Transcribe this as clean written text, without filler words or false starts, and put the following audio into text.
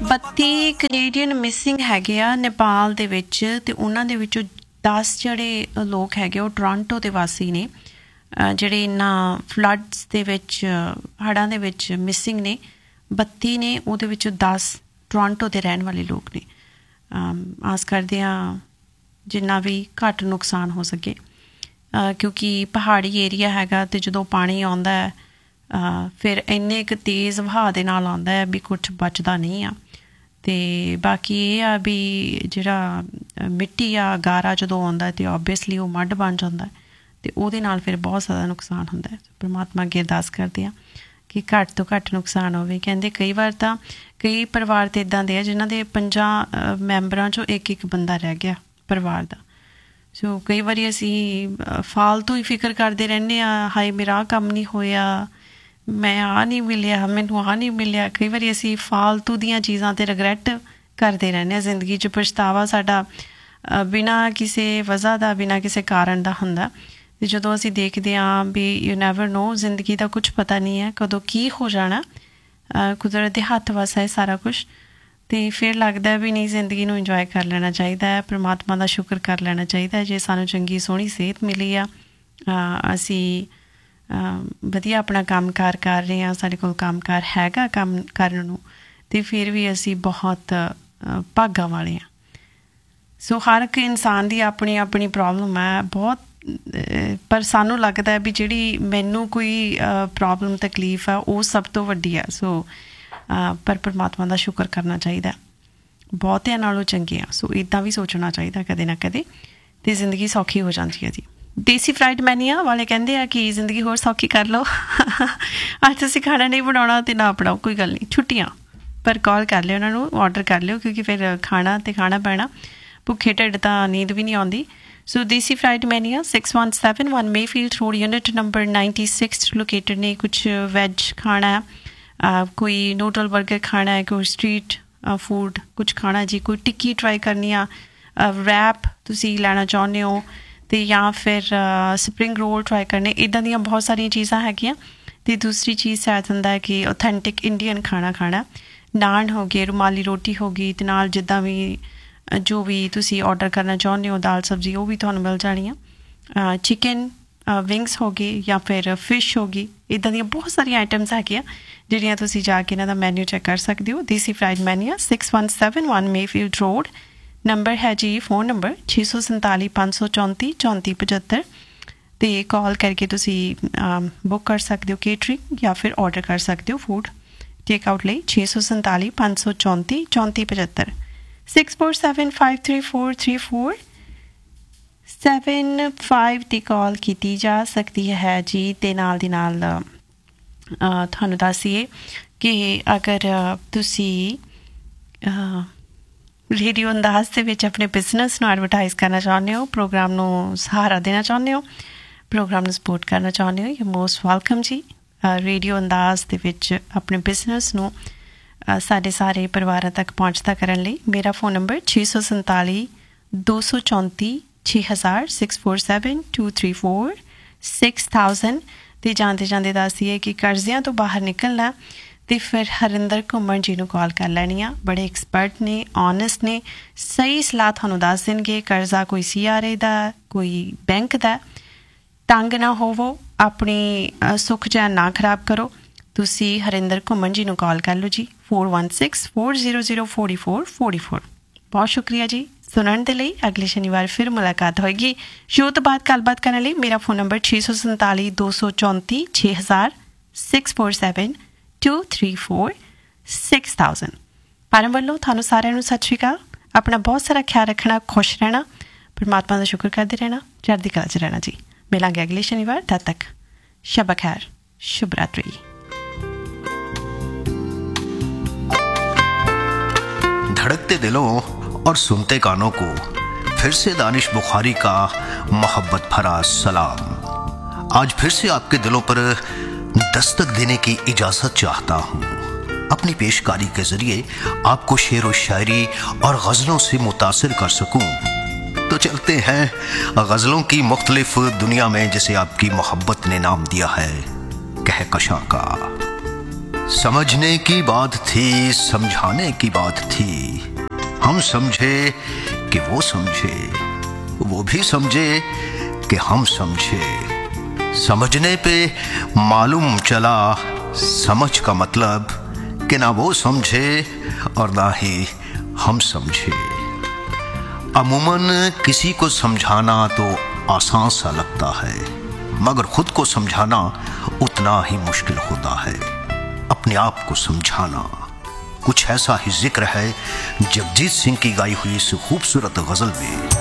32 Canadian missing ਹੈਗੇ ਆ ਨੇਪਾਲ ਦੇ ਵਿੱਚ, ਅਤੇ ਉਹਨਾਂ ਦੇ ਵਿੱਚੋਂ 10 ਜਿਹੜੇ ਲੋਕ ਹੈਗੇ ਉਹ ਟੋਰਾਂਟੋ ਦੇ ਵਾਸੀ ਨੇ, ਜਿਹੜੇ ਇਹਨਾਂ ਫਲੱਡਸ ਦੇ ਵਿੱਚ ਹੜ੍ਹਾਂ ਦੇ ਵਿੱਚ ਮਿਸਿੰਗ ਨੇ। 32 ਨੇ, ਉਹਦੇ ਵਿੱਚੋਂ 10 ਟੋਰਾਂਟੋ ਦੇ ਰਹਿਣ ਵਾਲੇ ਲੋਕ ਨੇ। ਆਸ ਕਰਦੇ ਹਾਂ ਜਿੰਨਾ ਵੀ ਘੱਟ ਨੁਕਸਾਨ ਹੋ ਸਕੇ, ਕਿਉਂਕਿ ਪਹਾੜੀ ਏਰੀਆ ਹੈਗਾ ਅਤੇ ਜਦੋਂ ਪਾਣੀ ਆਉਂਦਾ ਹੈ ਫਿਰ ਇੰਨੇ ਕੁ ਤੇਜ਼ ਵਹਾਅ ਦੇ ਨਾਲ ਆਉਂਦਾ ਹੈ ਵੀ ਕੁਛ ਬਚਦਾ ਨਹੀਂ ਆ। ਅਤੇ ਬਾਕੀ ਇਹ ਆ ਵੀ ਜਿਹੜਾ ਮਿੱਟੀ ਆ ਗਾਰਾ ਜਦੋਂ ਆਉਂਦਾ ਅਤੇ ਓਬਵੀਅਸਲੀ ਉਹ ਮੱਡ ਬਣ ਜਾਂਦਾ ਅਤੇ ਉਹਦੇ ਨਾਲ ਫਿਰ ਬਹੁਤ ਜ਼ਿਆਦਾ ਨੁਕਸਾਨ ਹੁੰਦਾ ਹੈ। ਪਰਮਾਤਮਾ ਅੱਗੇ ਅਰਦਾਸ ਕਰਦੇ ਹਾਂ ਕਿ ਘੱਟ ਤੋਂ ਘੱਟ ਨੁਕਸਾਨ ਹੋਵੇ। ਕਹਿੰਦੇ ਕਈ ਵਾਰ ਤਾਂ ਕਈ ਪਰਿਵਾਰ ਤਾਂ ਇੱਦਾਂ ਦੇ ਆ ਜਿਨ੍ਹਾਂ ਦੇ 5 ਮੈਂਬਰਾਂ 'ਚੋਂ ਇੱਕ ਬੰਦਾ ਰਹਿ ਗਿਆ ਪਰਿਵਾਰ ਦਾ। ਸੋ ਕਈ ਵਾਰੀ ਅਸੀਂ ਫਾਲਤੂ ਹੀ ਫਿਕਰ ਕਰਦੇ ਰਹਿੰਦੇ ਹਾਂ, ਹਾਏ ਮੇਰਾ ਆਹ ਕੰਮ ਨਹੀਂ ਹੋਇਆ, ਮੈਂ ਆਹ ਨਹੀਂ ਮਿਲਿਆ, ਮੈਨੂੰ ਆਹ ਨਹੀਂ ਮਿਲਿਆ। ਕਈ ਵਾਰੀ ਅਸੀਂ ਫਾਲਤੂ ਦੀਆਂ ਚੀਜ਼ਾਂ 'ਤੇ ਰਿਗਰੈਟ ਕਰਦੇ ਰਹਿੰਦੇ ਹਾਂ। ਜ਼ਿੰਦਗੀ 'ਚ ਪਛਤਾਵਾ ਸਾਡਾ ਬਿਨਾਂ ਕਿਸੇ ਵਜ੍ਹਾ ਦਾ, ਬਿਨਾਂ ਕਿਸੇ ਕਾਰਨ ਦਾ ਹੁੰਦਾ। ਅਤੇ ਜਦੋਂ ਅਸੀਂ ਦੇਖਦੇ ਹਾਂ ਵੀ ਯੂ ਨੈਵਰ ਨੋ, ਜ਼ਿੰਦਗੀ ਦਾ ਕੁਛ ਪਤਾ ਨਹੀਂ ਹੈ ਕਦੋਂ ਕੀ ਹੋ ਜਾਣਾ, ਕੁਦਰਤ ਦੇ ਹੱਥ ਵੱਸ ਹੈ ਸਾਰਾ ਕੁਛ। ਅਤੇ ਫਿਰ ਲੱਗਦਾ ਵੀ ਨਹੀਂ, ਜ਼ਿੰਦਗੀ ਨੂੰ ਇੰਜੋਏ ਕਰ ਲੈਣਾ ਚਾਹੀਦਾ ਹੈ, ਪਰਮਾਤਮਾ ਦਾ ਸ਼ੁਕਰ ਕਰ ਲੈਣਾ ਚਾਹੀਦਾ ਜੇ ਸਾਨੂੰ ਚੰਗੀ ਸੋਹਣੀ ਸਿਹਤ ਮਿਲੀ ਆ, ਅਸੀਂ ਵਧੀਆ ਆਪਣਾ ਕੰਮ ਕਾਰ ਕਰ ਰਹੇ ਹਾਂ, ਸਾਡੇ ਕੋਲ ਕੰਮ ਕਾਰ ਹੈਗਾ ਕੰਮ ਕਰਨ ਨੂੰ, ਅਤੇ ਫਿਰ ਵੀ ਅਸੀਂ ਬਹੁਤ ਭਾਗਾਂ ਵਾਲੇ ਹਾਂ। ਸੋ ਹਰ ਇੱਕ ਇਨਸਾਨ ਦੀ ਆਪਣੀ ਆਪਣੀ ਪ੍ਰੋਬਲਮ ਹੈ ਬਹੁਤ, ਪਰ ਸਾਨੂੰ ਲੱਗਦਾ ਵੀ ਜਿਹੜੀ ਮੈਨੂੰ ਕੋਈ ਪ੍ਰੋਬਲਮ ਤਕਲੀਫ ਆ ਉਹ ਸਭ ਤੋਂ ਵੱਡੀ ਆ। ਸੋ ਪਰ ਪਰਮਾਤਮਾ ਦਾ ਸ਼ੁਕਰ ਕਰਨਾ ਚਾਹੀਦਾ, ਬਹੁਤਿਆਂ ਨਾਲੋਂ ਚੰਗੇ ਆ। ਸੋ ਇੱਦਾਂ ਵੀ ਸੋਚਣਾ ਚਾਹੀਦਾ ਕਦੇ ਨਾ ਕਦੇ, ਅਤੇ ਜ਼ਿੰਦਗੀ ਸੌਖੀ ਹੋ ਜਾਂਦੀ ਹੈ ਜੀ। ਦੇਸੀ ਫਰਾਈਡ ਮੈਨੀਆ ਵਾਲੇ ਕਹਿੰਦੇ ਆ ਕਿ ਜ਼ਿੰਦਗੀ ਹੋਰ ਸੌਖੀ ਕਰ ਲਓ। ਅੱਜ ਤੁਸੀਂ ਖਾਣਾ ਨਹੀਂ ਬਣਾਉਣਾ ਅਤੇ ਨਾ ਬਣਾਓ, ਕੋਈ ਗੱਲ ਨਹੀਂ, ਛੁੱਟੀਆਂ, ਪਰ ਕਾਲ ਕਰ ਲਿਓ ਉਹਨਾਂ ਨੂੰ, ਔਡਰ ਕਰ ਲਿਓ, ਕਿਉਂਕਿ ਫਿਰ ਖਾਣਾ ਅਤੇ ਖਾਣਾ ਪੈਣਾ, ਭੁੱਖੇ ਢਿੱਡ ਤਾਂ ਨੀਂਦ ਵੀ ਨਹੀਂ ਆਉਂਦੀ। ਸੋ ਦੇਸੀ fried ਮੈਨੀਆ 6171 Mayfield road, unit number 96 located ਨੇ। ਕੁਛ ਵੈਜ ਖਾਣਾ ਹੈ, ਕੋਈ ਨੂਡਲ ਬਰਗਰ ਖਾਣਾ ਹੈ, ਕੋਈ ਸਟਰੀਟ ਫੂਡ ਕੁਛ ਖਾਣਾ ਜੀ, ਕੋਈ ਟਿੱਕੀ ਟਰਾਈ ਕਰਨੀ ਆ, ਰੈਪ ਤੁਸੀਂ ਲੈਣਾ ਚਾਹੁੰਦੇ ਹੋ, ਅਤੇ ਜਾਂ ਫਿਰ ਸਪਰਿੰਗ ਰੋਲ ਟਰਾਈ ਕਰਨੇ। ਇੱਦਾਂ ਦੀਆਂ ਬਹੁਤ ਸਾਰੀਆਂ ਚੀਜ਼ਾਂ ਹੈਗੀਆਂ। ਅਤੇ ਦੂਸਰੀ ਚੀਜ਼ ਸ਼ਾਇਦ ਹੁੰਦਾ ਹੈ ਕਿ ਓਥੈਂਟਿਕ ਇੰਡੀਅਨ ਖਾਣਾ ਖਾਣਾ, ਨਾਨ ਹੋ ਗਏ, ਰੁਮਾਲੀ ਰੋਟੀ ਹੋ ਗਈ, ਅਤੇ ਨਾਲ ਜਿੱਦਾਂ ਵੀ ਜੋ ਵੀ ਤੁਸੀਂ ਔਡਰ ਕਰਨਾ ਚਾਹੁੰਦੇ ਹੋ, ਦਾਲ ਸਬਜ਼ੀ, ਉਹ ਵੀ ਤੁਹਾਨੂੰ ਮਿਲ ਜਾਣੀ ਆ। ਚਿਕਨ ਵਿੰਗਸ ਹੋ ਗਏ ਜਾਂ ਫਿਰ ਫਿਸ਼ ਹੋ ਗਈ, ਇੱਦਾਂ ਦੀਆਂ ਬਹੁਤ ਸਾਰੀਆਂ ਆਈਟਮਸ ਹੈਗੀਆਂ ਜਿਹੜੀਆਂ ਤੁਸੀਂ ਜਾ ਕੇ ਇਹਨਾਂ ਦਾ ਮੈਨਿਊ ਚੈੱਕ ਕਰ ਸਕਦੇ ਹੋ। ਦੇਸੀ ਫਰਾਈਡ ਮੈਨੀਆ 6171 ਮੇਫੀਲਡ ਰੋਡ। ਨੰਬਰ ਹੈ ਜੀ, ਫੋਨ ਨੰਬਰ 647 534 3475, ਅਤੇ ਕਾਲ ਕਰਕੇ ਤੁਸੀਂ ਬੁੱਕ ਕਰ ਸਕਦੇ ਹੋ ਕੇਟਰਿੰਗ, ਜਾਂ ਫਿਰ ਔਡਰ ਕਰ ਸਕਦੇ ਹੋ ਫੂਡ ਟੇਕ ਆਊਟ ਲਈ। 647 534 3475, 6475343475 ਦੀ ਕਾਲ ਕੀਤੀ ਜਾ ਸਕਦੀ ਹੈ ਜੀ। ਅਤੇ ਨਾਲ ਦੀ ਨਾਲ ਤੁਹਾਨੂੰ ਦੱਸੀਏ ਕਿ ਅਗਰ ਤੁਸੀਂ ਰੇਡੀਓ ਅੰਦਾਜ਼ ਦੇ ਵਿੱਚ ਆਪਣੇ ਬਿਜ਼ਨਸ ਨੂੰ ਐਡਵਰਟਾਈਜ਼ ਕਰਨਾ ਚਾਹੁੰਦੇ ਹੋ, ਪ੍ਰੋਗਰਾਮ ਨੂੰ ਸਹਾਰਾ ਦੇਣਾ ਚਾਹੁੰਦੇ ਹੋ, ਪ੍ਰੋਗਰਾਮ ਨੂੰ ਸਪੋਰਟ ਕਰਨਾ ਚਾਹੁੰਦੇ ਹੋ, ਯੂ ਮੋਸਟ ਵੈਲਕਮ ਜੀ। ਰੇਡੀਓ ਅੰਦਾਜ਼ ਦੇ ਵਿੱਚ ਆਪਣੇ ਬਿਜ਼ਨਸ ਨੂੰ ਸਾਡੇ ਸਾਰੇ ਪਰਿਵਾਰਾਂ ਤੱਕ ਪਹੁੰਚਦਾ ਕਰਨ ਲਈ ਮੇਰਾ ਫੋਨ ਨੰਬਰ 647 234 6000 647 234 6000। ਅਤੇ ਜਾਂਦੇ ਜਾਂਦੇ ਦੱਸਦੀਏ ਕਿ ਕਰਜ਼ਿਆਂ ਤੋਂ ਬਾਹਰ ਨਿਕਲਣਾ ਅਤੇ ਫਿਰ ਹਰਿੰਦਰ ਘੁੰਮਣ ਜੀ ਨੂੰ ਕਾਲ ਕਰ ਲੈਣੀ ਆ। ਬੜੇ ਐਕਸਪਰਟ ਨੇ, ਓਨੈਸਟ ਨੇ, ਸਹੀ ਸਲਾਹ ਤੁਹਾਨੂੰ ਦੱਸ ਦੇਣਗੇ। ਕਰਜ਼ਾ ਕੋਈ CRA ਦਾ, ਕੋਈ ਬੈਂਕ ਦਾ। ਤੰਗ ਨਾ ਹੋਵੋ, ਆਪਣੀ ਸੁੱਖ ਚੈਨ ਨਾ ਖਰਾਬ ਕਰੋ, ਤੁਸੀਂ ਹਰਿੰਦਰ ਘੁੰਮਣ ਜੀ ਨੂੰ ਕਾਲ ਕਰ ਲਓ ਜੀ, 4164004444। ਬਹੁਤ ਸ਼ੁਕਰੀਆ ਜੀ ਸੁਣਨ ਦੇ ਲਈ। ਅਗਲੇ ਸ਼ਨੀਵਾਰ ਫਿਰ ਮੁਲਾਕਾਤ ਹੋਏਗੀ। ਸ਼ੋਅ ਤੋਂ ਬਾਅਦ ਗੱਲਬਾਤ ਕਰਨ ਲਈ ਮੇਰਾ ਫੋਨ ਨੰਬਰ 647 234 6000 647 234 6000। ਪਰਮ ਵੱਲੋਂ ਤੁਹਾਨੂੰ ਸਾਰਿਆਂ ਨੂੰ ਸਤਿ ਸ਼੍ਰੀ ਅਕਾਲ। ਆਪਣਾ ਬਹੁਤ ਸਾਰਾ ਖਿਆਲ ਰੱਖਣਾ, ਖੁਸ਼ ਰਹਿਣਾ, ਪਰਮਾਤਮਾ ਦਾ ਸ਼ੁਕਰ ਕਰਦੇ ਰਹਿਣਾ, ਚੜ੍ਹਦੀ ਕਲਾ 'ਚ ਰਹਿਣਾ ਜੀ। ਮਿਲਾਂਗੇ ਅਗਲੇ ਸ਼ਨੀਵਾਰ, ਤਦ ਤੱਕ ਸ਼ਬ ਖੈਰ, ਸ਼ੁਭ ਰਾਤਰੀ। धड़कते दिलों और सुनते कानों को फिर से दानिश बुखारी का मोहब्बत भरा सलाम। आज फिर से आपके दिलों पर दस्तक देने की इजाजत चाहता हूँ। अपनी पेशकारी के जरिए आपको शेर व शायरी और गज़लों से मुतासिर कर सकूँ, तो चलते हैं गज़लों की मुख्तलिफ दुनिया में जिसे आपकी मोहब्बत ने नाम दिया है कहकशां का। समझने की बात थी, समझाने की बात थी। हम समझे कि वो समझे, वो भी समझे कि हम समझे। समझने पे मालूम चला समझ का मतलब कि ना वो समझे और ना ही हम समझे। अमूमन किसी को समझाना तो आसान सा लगता है, मगर खुद को समझाना उतना ही मुश्किल होता है। अपने आप को समझाना, कुछ ऐसा ही जिक्र है जगजीत सिंह की गाई हुई इस खूबसूरत गजल में।